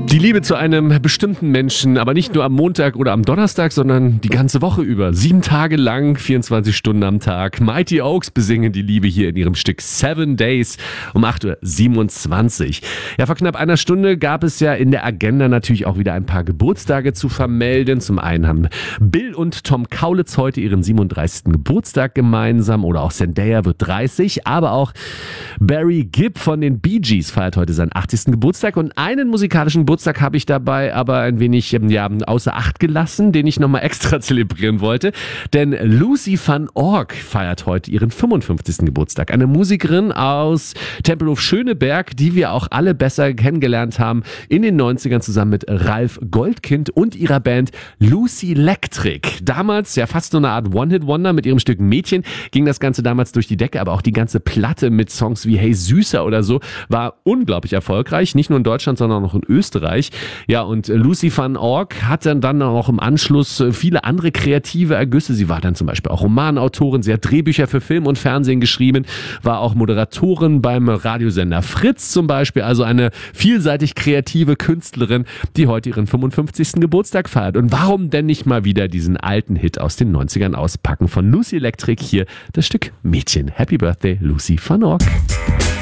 Die Liebe zu einem bestimmten Menschen, aber nicht nur am Montag oder am Donnerstag, sondern die ganze Woche über. 7 Tage lang, 24 Stunden am Tag. Mighty Oaks besingen die Liebe hier in ihrem Stück 7 Days um 8:27 Uhr. Ja, vor knapp einer Stunde gab es ja in der Agenda natürlich auch wieder ein paar Geburtstage zu vermelden. Zum einen haben Bill und Tom Kaulitz heute ihren 37. Geburtstag gemeinsam oder auch Zendaya wird 30, aber auch Barry Gibb von den Bee Gees feiert heute seinen 80. Geburtstag und einen musikalischen Geburtstag habe ich dabei aber ein wenig außer Acht gelassen, den ich nochmal extra zelebrieren wollte. Denn Lucy van Ork feiert heute ihren 55. Geburtstag. Eine Musikerin aus Tempelhof Schöneberg, die wir auch alle besser kennengelernt haben in den 90ern zusammen mit Ralf Goldkind und ihrer Band Lucy Electric. Damals ja fast so eine Art One-Hit-Wonder mit ihrem Stück Mädchen ging das Ganze damals durch die Decke, aber auch die ganze Platte mit Songs wie Hey Süßer oder so war unglaublich erfolgreich. Nicht nur in Deutschland, sondern auch in Österreich. Ja, und Lucy van Ork hat dann auch im Anschluss viele andere kreative Ergüsse. Sie war dann zum Beispiel auch Romanautorin, sie hat Drehbücher für Film und Fernsehen geschrieben, war auch Moderatorin beim Radiosender Fritz zum Beispiel. Also eine vielseitig kreative Künstlerin, die heute ihren 55. Geburtstag feiert. Und warum denn nicht mal wieder diesen alten Hit aus den 90ern auspacken von Lucy Electric? Hier das Stück Mädchen. Happy Birthday, Lucy van Ork.